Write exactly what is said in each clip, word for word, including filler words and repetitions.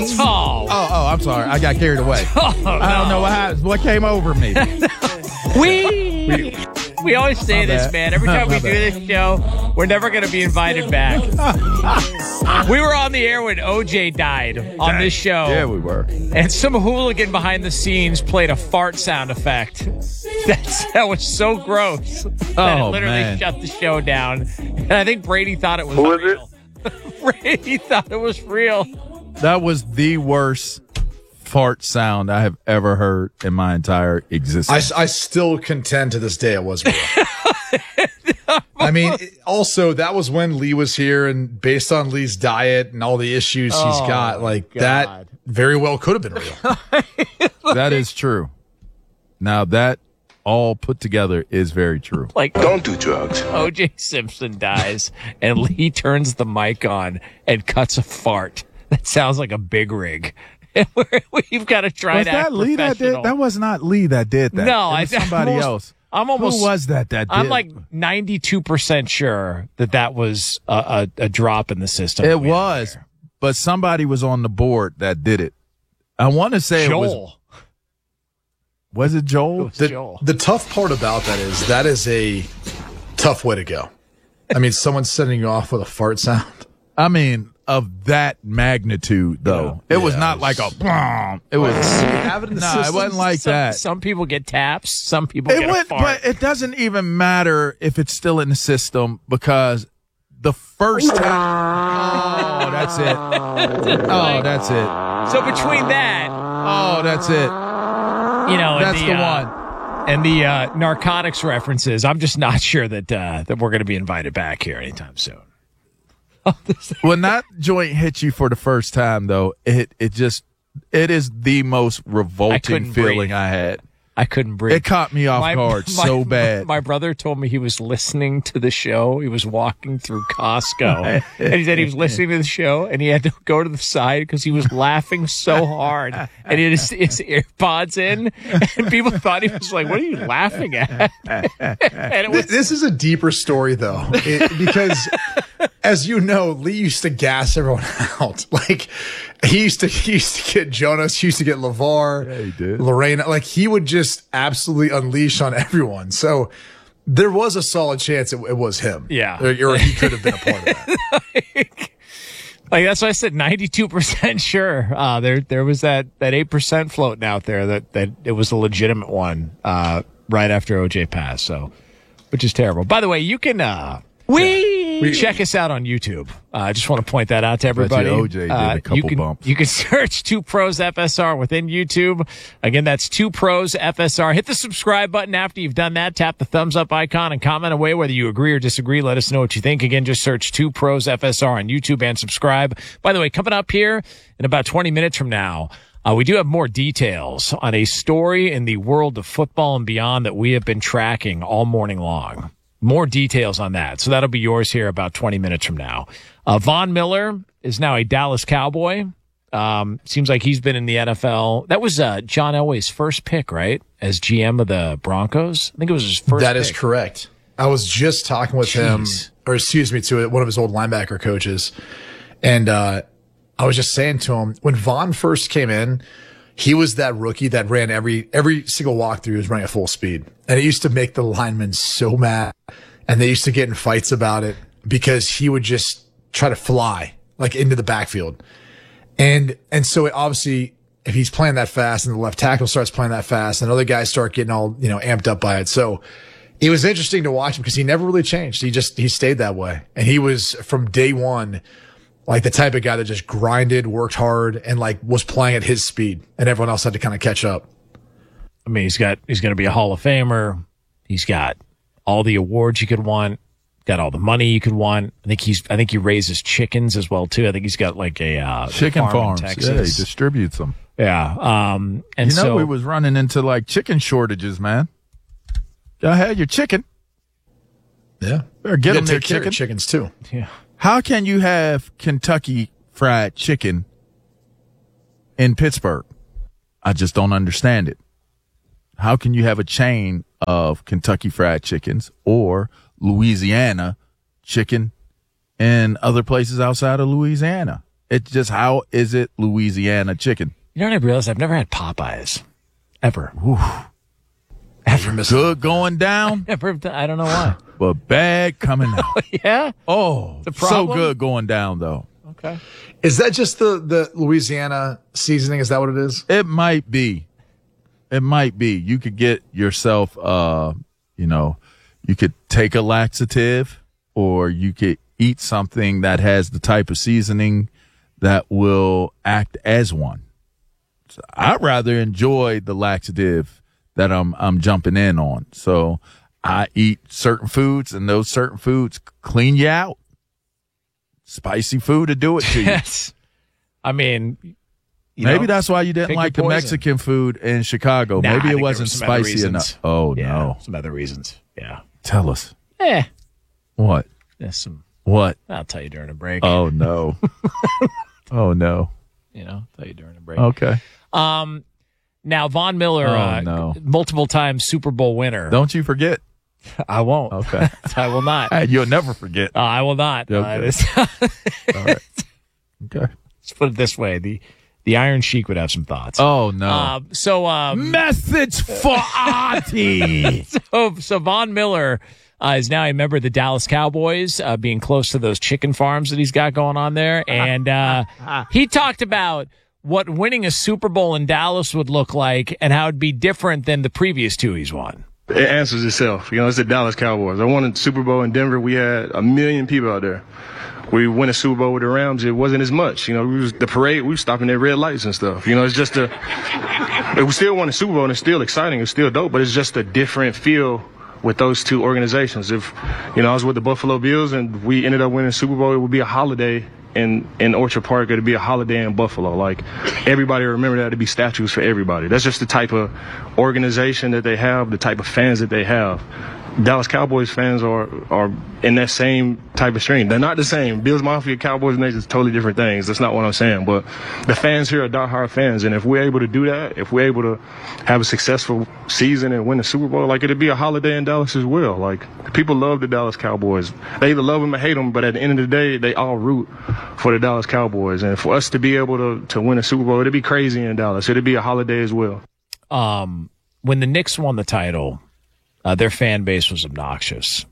Oh. Oh, oh, I'm sorry. I got carried away. Oh, no. I don't know what happened. What came over me. we we always say My this, bad. man. Every time we My do bad. this show, we're never going to be invited back. We were on the air when O J died on this show. Yeah, we were. And some hooligan behind the scenes played a fart sound effect. That's, that was so gross that Oh, it literally man. shut the show down. And I think Brady thought it was Who was real. Brady thought it was real. That was the worst fart sound I have ever heard in my entire I, existence. I still contend to this day it was real. I mean, it- also, that was when Lee was here, and based on Lee's diet and all the issues he's Oh, got, like, God. that very well could have been real. That is true. Now, that all put together is very true. Like, Don't do drugs. O J Simpson dies, and Lee turns the mic on and cuts a fart. That sounds like a big rig. And we're- We've got to try Was to act that Lee that professional. did? That was not Lee that did that. No, It was I- somebody I'm almost- else. I'm almost. Who was that that did? I'm like ninety-two percent sure that that was a, a, a drop in the system. It that we had was, there. but somebody was on the board that did it. I want to say it was. Joel. Was it Joel? It was The, Joel. the tough part about that is that is a tough way to go. I mean, someone's setting you off with a fart sound. I mean, of that magnitude, though. It was Yeah, not it like was- a. "Brum." It was. have it in the No, it system? wasn't like some, that. Some people get taps. Some people It get went, a fart. but it doesn't even matter if it's still in the system because the first time. Oh, that's it. Oh, that's it. So between that, Oh, that's it. you know, and That's the, the uh, one. and the uh, narcotics references, I'm just not sure that uh, that we're going to be invited back here anytime soon. When that joint hits you for the first time, though, it it just it is the most revolting couldn't feeling breathe. I had. I couldn't breathe. It caught me off guard so bad. My brother told me he was listening to the show. He was walking through Costco, and he said he was listening to the show, and he had to go to the side because he was laughing so hard, and he had his, his AirPods in, and people thought he was like, "What are you laughing at?" And it was This is a deeper story, though, it, because as you know, Lee used to gas everyone out. Like he used to, he used to get Jonas, he used to get LeVar, Yeah, he did. Lorena. Like he would just absolutely unleash on everyone. So there was a solid chance it, it was him. Yeah. or, or he could have been a part of that. like that's why I said ninety-two percent sure. Uh, there there was that that eight percent floating out there that that it was a legitimate one uh, right after O J passed. So, which is terrible. By the way, you can uh, we check us out on YouTube. Uh, I just want to point that out to everybody. O J did a Uh, couple you can, bumps. You can search Two Pros F S R within YouTube. Again, that's Two Pros F S R. Hit the subscribe button after you've done that. Tap the thumbs up icon and comment away whether you agree or disagree. Let us know what you think. Again, just search Two Pros F S R on YouTube and subscribe. By the way, coming up here in about twenty minutes from now, Uh, we do have more details on a story in the world of football and beyond that we have been tracking all morning long. More details on that. So that'll be yours here about twenty minutes from now. Uh, Von Miller is now a Dallas Cowboy. Um, seems like he's been in the N F L. That was uh, John Elway's first pick, right? As G M of the Broncos. I think it was his first That is pick. correct. I was just talking with him, Jeez. or excuse me, to one of his old linebacker coaches. And, uh, I was just saying to him, when Vaughn first came in, he was that rookie that ran every, every single walkthrough, he was running at full speed. And it used to make the linemen so mad. And they used to get in fights about it because he would just try to fly like into the backfield. And, and so it obviously, if he's playing that fast and the left tackle starts playing that fast and other guys start getting all, you know, amped up by it. So it was interesting to watch him because he never really changed. He just, he stayed that way. And he was from day one, like the type of guy that just grinded, worked hard, and like was playing at his speed, and everyone else had to kind of catch up. I mean, he's got he's going to be a Hall of Famer. He's got all the awards you could want. Got all the money you could want. I think he's. I think he raises chickens as well too. I think he's got like a uh, Chicken farm farms. in Yeah, he Texas. distributes them. Yeah. Um. And You know, so we was running into like chicken shortages, man. Go ahead, your chicken. Yeah, Better get you them gotta their take care of chicken. chickens too. yeah. How can you have Kentucky Fried Chicken in Pittsburgh? I just don't understand it. How can you have a chain of Kentucky Fried Chickens or Louisiana chicken in other places outside of Louisiana? It's just, how is it Louisiana chicken? You know what I realized? I've never had Popeyes. Ever. Ever. Good going down, Never. I don't know why. but bad coming out. Yeah? Oh, The so problem? good going down, though. Okay. Is that just the, the Louisiana seasoning? Is that what it is? It might be. It might be. You could get yourself, uh, you know, you could take a laxative, or you could eat something that has the type of seasoning that will act as one. So I'd rather enjoy the laxative that I'm I'm jumping in on. So I eat certain foods, and those certain foods clean you out. Spicy food to do it to you. Yes. I mean, you Maybe know, that's why you didn't pick like your the poison. Mexican food in Chicago. Nah, I Maybe think it there wasn't were some other spicy reasons. enough. Oh, Yeah, no. some other reasons. Yeah. Tell us. Eh. What? There's some. What? I'll tell you during a break. Oh, no. oh, no. You know, I'll tell you during a break. Okay. Um, now Von Miller, Oh, uh, no. multiple time Super Bowl winner. Don't you forget. I won't. Okay. I will not. Hey, you'll never forget. Uh, I will not. Uh, Okay. this- All right. Okay. Let's put it this way: the the Iron Sheik would have some thoughts. Oh, no. Uh, so, um, Message for Artie. so, so Von Miller uh, is now a member of the Dallas Cowboys, uh, being close to those chicken farms that he's got going on there, and uh, he talked about what winning a Super Bowl in Dallas would look like and how it'd be different than the previous two he's won. It answers itself. You know, it's the Dallas Cowboys. I won a Super Bowl in Denver. We had a million people out there. We win a Super Bowl with the Rams. It wasn't as much. You know, we was the parade. We were stopping at red lights and stuff. You know, it's just a. We still won a Super Bowl, and it's still exciting. It's still dope, but it's just a different feel with those two organizations. If, you know, I was with the Buffalo Bills and we ended up winning a Super Bowl, it would be a holiday in, in Orchard Park. It'd be a holiday in Buffalo. Like, everybody remember that. It'd be statues for everybody. That's just the type of organization that they have, the type of fans that they have. Dallas Cowboys fans are are in that same type of stream. They're not the same. Bills Mafia, Cowboys Nation is totally different things. That's not what I'm saying. But the fans here are diehard fans, and if we're able to do that, if we're able to have a successful season and win the Super Bowl, like, it'd be a holiday in Dallas as well. Like, people love the Dallas Cowboys. They either love them or hate them, but at the end of the day, they all root for the Dallas Cowboys. And for us to be able to to win a Super Bowl, it'd be crazy in Dallas. It'd be a holiday as well. Um, when the Knicks won the title, Uh, their fan base was obnoxious.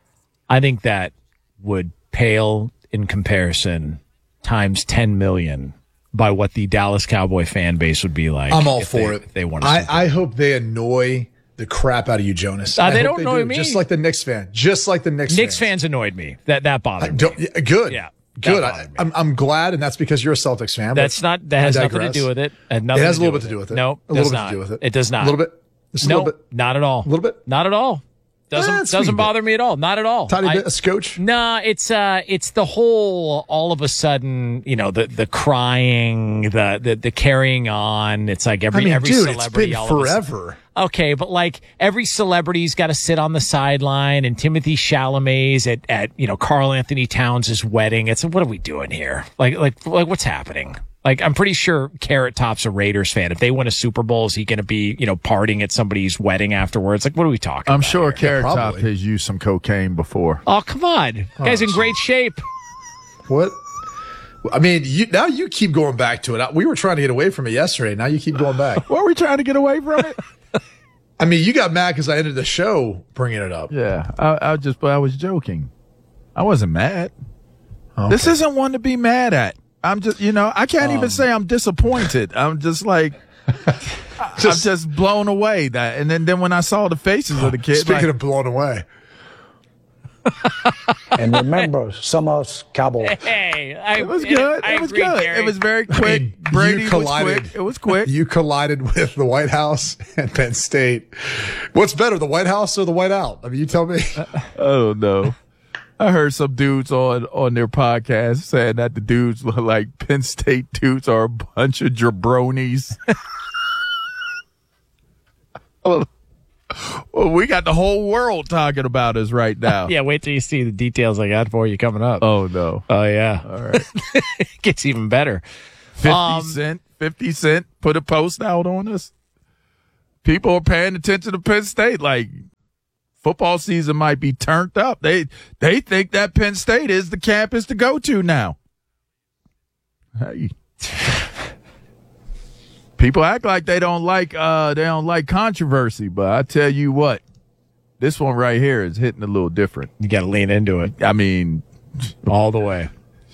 I think that would pale in comparison times ten million by what the Dallas Cowboy fan base would be like. I'm all if for they, it. If they won a I, Super Bowl. I hope they annoy the crap out of you, Jonas. Uh, I they hope don't annoy do. me. Just like the Knicks fan. Just like the Knicks Knicks fans. fans annoyed me. That that bothered me. Don't, yeah, good. Yeah, that Good. I, bothered me. I'm, I'm glad, and that's because you're a Celtics fan. but That's not. That I has nothing to digress. do with it. It, had It nothing has a to little do bit to do with it. No, a does little bit not. to do with it. It does not. A little bit. Just a no, little bit. not at all. A little bit. Not at all. Doesn't Eh, doesn't sweet bother me at all. Not at all. Tiny I- bit, a scotch. Nah, it's uh, it's the whole. All of a sudden, you know, the the crying, the the, the carrying on. It's like every I mean, every dude, it's celebrity. been all of a sudden- forever. Okay, but like every celebrity's got to sit on the sideline, and Timothy Chalamet's at at you know Carl Anthony Towns' wedding. It's what are we doing here? Like like like what's happening? Like, I'm pretty sure Carrot Top's a Raiders fan. If they win a Super Bowl, is he going to be, you know, partying at somebody's wedding afterwards? Like, what are we talking I'm about? sure here? Carrot Top probably. has used some cocaine before. Oh, come on. Guy's in great shape. What? I mean, you now you keep going back to it. We were trying to get away from it yesterday. Now you keep going back. Were we trying to get away from it? I mean, you got mad because I ended the show bringing it up. Yeah, I, I just, but I was joking. I wasn't mad. Okay. This isn't one to be mad at. I'm just, you know, I can't even say I'm disappointed. I'm just like, I'm just blown away that. And then, then when I saw the faces of the kids, Speaking like, of blown away, And remember, some of us Cowboys. Hey, I, it was good. I It was agree, good. Gary. It was very quick. I mean, Brady you was collided. quick. It was quick. You collided with the White House and Penn State. What's better, the White House or the White Out? I mean, you tell me. Oh no. I heard some dudes on, on their podcast saying that the dudes look like Penn State dudes are a bunch of jabronis. well, well, we got the whole world talking about us right now. Yeah, wait till you see the details I got for you coming up. Oh no. Oh, yeah. All right. It gets even better. fifty Um, cent, fifty cent, put a post out on us. People are paying attention to Penn State. Like, football season might be turned up. They they think that Penn State is the campus to go to now. Hey. People act like they don't like uh they don't like controversy, but I tell you what, this one right here is hitting a little different. You got to lean into it I mean, all the way.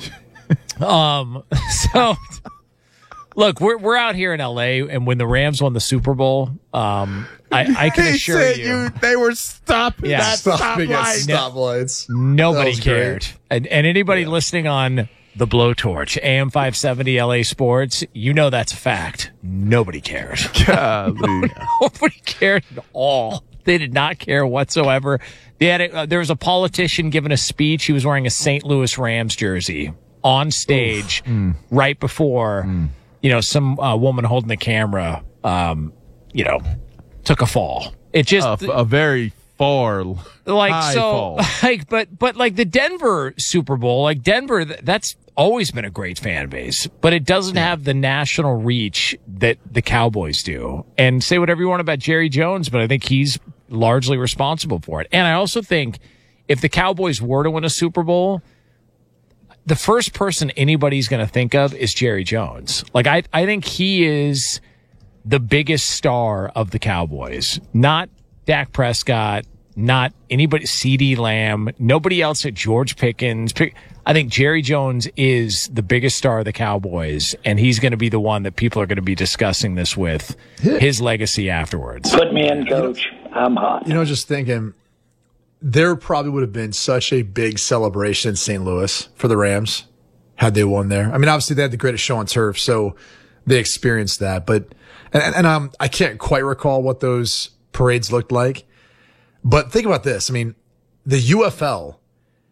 um. So, look, we're we're out here in L A, and when the Rams won the Super Bowl, um, I, I can he assure said you, they were stopping Yeah. that Stopping at stoplight. stoplights. nobody That was cared, great. and, and anybody listening on the Blowtorch, A M five seventy L A Sports, you know that's a fact. Nobody cared. Golly. Nobody cared at all. They did not care whatsoever. They had a, uh, there was a politician giving a speech. He was wearing a Saint Louis Rams jersey on stage Mm. right before, you know, some uh, woman holding the camera, um, you know, took a fall. It just a, a very far like high so fall. like but but like the Denver Super Bowl, like Denver, th- that's always been a great fan base, but it doesn't have the national reach that the Cowboys do. And say whatever you want about Jerry Jones, but I think he's largely responsible for it. And I also think if the Cowboys were to win a Super Bowl, the first person anybody's going to think of is Jerry Jones. Like I I think he is the biggest star of the Cowboys, not Dak Prescott, not anybody, CeeDee Lamb, nobody else at George Pickens. I think Jerry Jones is the biggest star of the Cowboys, and he's going to be the one that people are going to be discussing this with, his legacy afterwards. Put me in, coach. I'm hot. You know, just thinking, there probably would have been such a big celebration in Saint Louis for the Rams had they won there. I mean, obviously they had the greatest show on turf, so they experienced that. But and, and um, I can't quite recall what those parades looked like. But think about this. I mean, the U F L,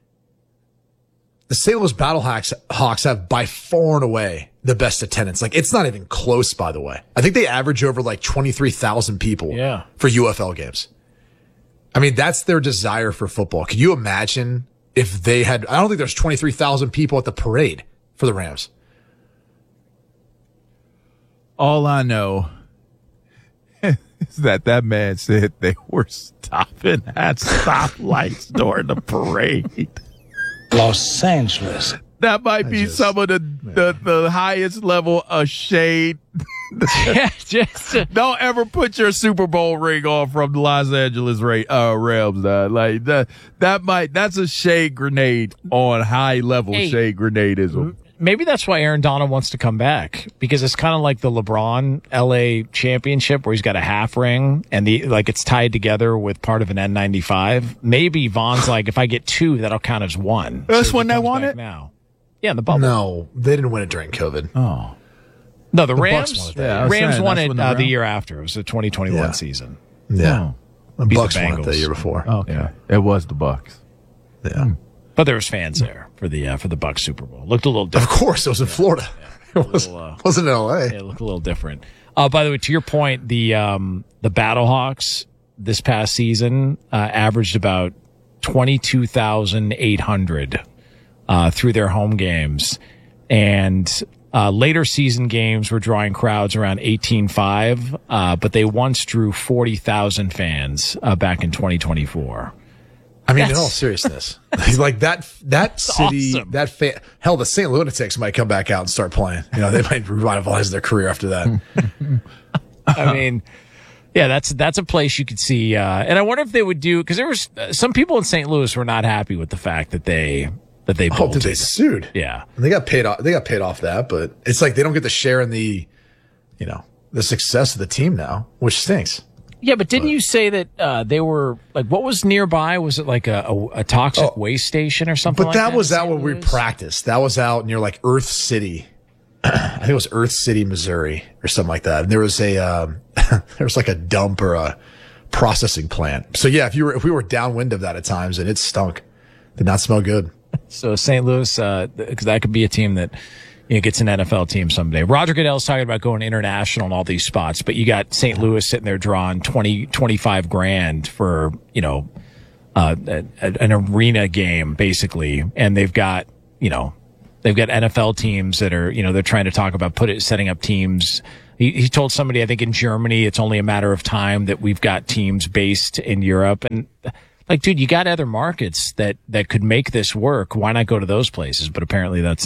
the Saint Louis Battlehawks Hawks have by far and away the best attendance. Like, it's not even close, by the way. I think they average over like twenty-three thousand people Yeah. for U F L games. I mean, that's their desire for football. Can you imagine if they had, I don't think there's twenty-three thousand people at the parade for the Rams. All I know is that that man said they were stopping at stoplights during the parade. Los Angeles. That might be just- some of the, the, the highest level of shade. Yeah, just uh, Don't ever put your Super Bowl ring on from the Los Angeles Ra- uh, Rams. Uh, like that, that might that's a shade grenade on high level Hey. shade grenadism. maybe that's why Aaron Donald wants to come back, because it's kind of like the LeBron L A championship where he's got a half ring and the like it's tied together with part of an N ninety-five. Maybe Vaughn's like, if I get two, that'll count as one. That's if when he they comes won back it? now. Yeah, in the bubble. No, they didn't win it during COVID. Oh, No, the, Bucks Rams. won it that year. Yeah, I was Rams saying, won that's it when the uh, the Rams- year after. It was the twenty twenty-one Yeah. season. Yeah. The Beat the Bucks won it the Bengals. year before. okay. Yeah. It was the Bucks. Yeah. But there was fans there for the uh, for the Bucks Super Bowl. Looked a little Of different. course, it was in Florida. It was, little, uh, wasn't in L A. It looked a little different. Uh, by the way, to your point, the um, the Battlehawks this past season uh, averaged about twenty-two thousand eight hundred uh, through their home games, and uh, later season games were drawing crowds around eighteen five, uh, but they once drew forty thousand fans uh, back in twenty twenty-four. I mean, in That's- all seriousness, he's like that. That city, awesome. that fan. Hell, the Saint Lunatics might come back out and start playing. You know, they might revitalize their career after that. I mean, yeah, that's that's a place you could see. Uh, and I wonder if they would do, because there was uh, some people in Saint Louis were not happy with the fact that they that they Oh, bolted. did they sued? Yeah. And they got paid off. They got paid off that, but it's like they don't get to share in the, you know, the success of the team now, which stinks. Yeah, but didn't you say that uh, they were like, what was nearby? Was it like a, a, a toxic Oh. waste station or something? But like that that was in out Saint when we Louis? practiced. That was out near like Earth City. I think it was Earth City, Missouri, or something like that. And there was a um, there was like a dump or a processing plant. So yeah, if you were if we were downwind of that at times, and it stunk, did not smell good. So Saint Louis, uh, th- that could be a team that you know, gets an N F L team someday. Roger Goodell's talking about going international in all these spots, but you got Saint Louis sitting there drawing twenty, twenty-five grand for, you know, uh, a, a- an arena game basically. And they've got, you know, they've got N F L teams that are, you know, they're trying to talk about put it, setting up teams. He, he told somebody, I think in Germany, it's only a matter of time that we've got teams based in Europe. And like, dude, you got other markets that, that could make this work. Why not go to those places? But apparently that's not,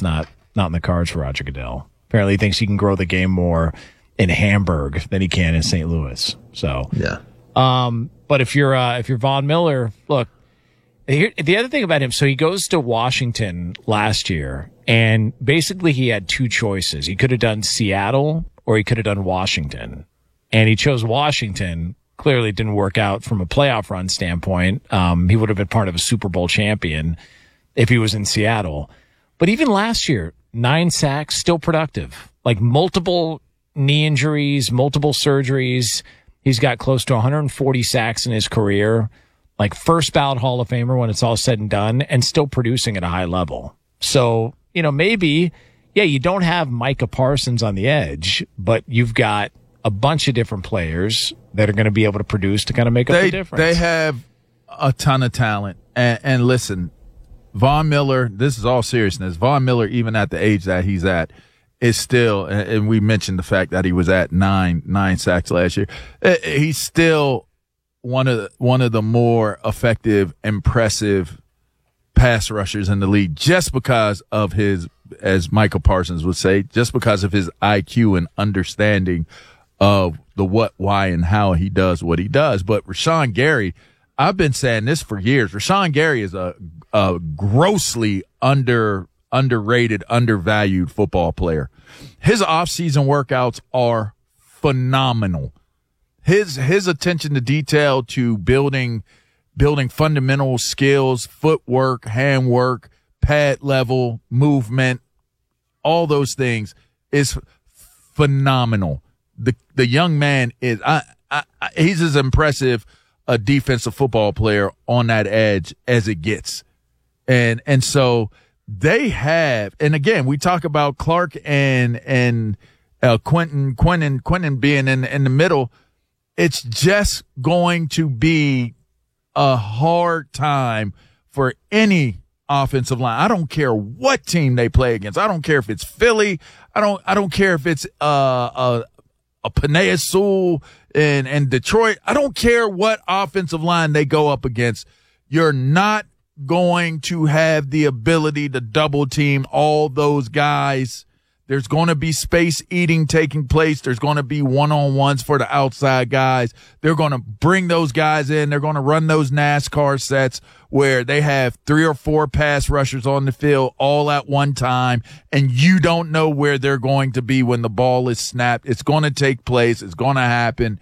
not in the cards for Roger Goodell. Apparently he thinks he can grow the game more in Hamburg than he can in Saint Louis. So, yeah. Um, but if you're, uh, if you're Von Miller, look, here, the other thing about him, so he goes to Washington last year, and basically he had two choices. He could have done Seattle or he could have done Washington. And he chose Washington. Clearly didn't work out from a playoff run standpoint. Um, he would have been part of a Super Bowl champion if he was in Seattle. But even last year, nine sacks, still productive. Like multiple knee injuries, multiple surgeries. He's got close to one hundred forty sacks in his career. Like first ballot Hall of Famer when it's all said and done, and still producing at a high level. So, you know, maybe, yeah, you don't have Micah Parsons on the edge, but you've got a bunch of different players that are going to be able to produce to kind of make up they, the difference. They have a ton of talent. And, and listen, Von Miller, this is all seriousness. Von Miller, even at the age that he's at, is still, and we mentioned the fact that he was at nine, nine sacks last year. He's still one of the, one of the more effective, impressive pass rushers in the league just because of his, as Michael Parsons would say, just because of his I Q and understanding of the what, why, and how he does what he does. But Rashawn Gary, I've been saying this for years. Rashawn Gary is a, a grossly under, underrated, undervalued football player. His off-season workouts are phenomenal. His his attention to detail to building building fundamental skills, footwork, handwork, pad level, movement, all those things is phenomenal. The the young man is I, I, I he's as impressive a defensive football player on that edge as it gets. And and so they have, and again, we talk about Clark and and uh, Quentin Quentin Quentin being in in the middle. It's just going to be a hard time for any offensive line. I don't care what team they play against. I don't care if it's Philly. I don't. I don't care if it's uh, a a Panay Sewell and and Detroit. I don't care what offensive line they go up against. You're not going to have the ability to double team all those guys. There's going to be space eating taking place. There's going to be one-on-ones for the outside guys. They're going to bring those guys in. They're going to run those NASCAR sets where they have three or four pass rushers on the field all at one time, and you don't know where they're going to be when the ball is snapped. It's going to take place. It's going to happen.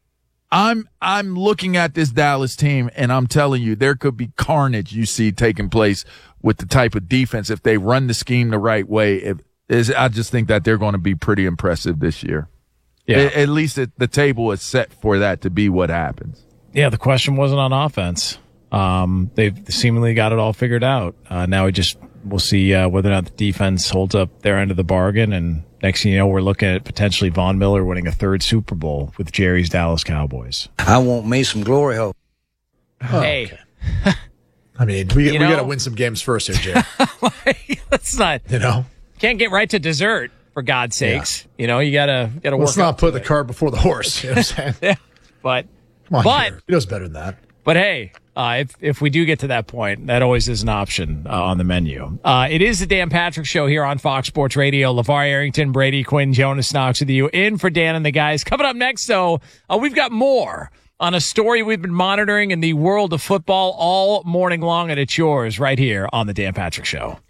I'm I'm looking at this Dallas team, and I'm telling you, there could be carnage you see taking place with the type of defense if they run the scheme the right way. If Is I just think that they're going to be pretty impressive this year. Yeah. At, at least it, the table is set for that to be what happens. Yeah, the question wasn't on offense. Um, they've seemingly got it all figured out. Uh, now we just we'll see uh, whether or not the defense holds up their end of the bargain. And next thing you know, we're looking at potentially Von Miller winning a third Super Bowl with Jerry's Dallas Cowboys. I want me some glory hole. Oh, hey. Okay. I mean, we, we got to win some games first here, Jay. Let's not. You know? Can't get right to dessert, for God's sakes. Yeah. You know, you gotta gotta work. Let's not put the cart before the horse. You know what I'm saying? Yeah, but Come on, but Jared. He knows better than that. But hey, uh, if if we do get to that point, that always is an option uh, on the menu. Uh, it is the Dan Patrick Show here on Fox Sports Radio. LeVar Arrington, Brady Quinn, Jonas Knox with you, in for Dan and the guys. Coming up next, though, uh, we've got more on a story we've been monitoring in the world of football all morning long, and it's yours right here on the Dan Patrick Show.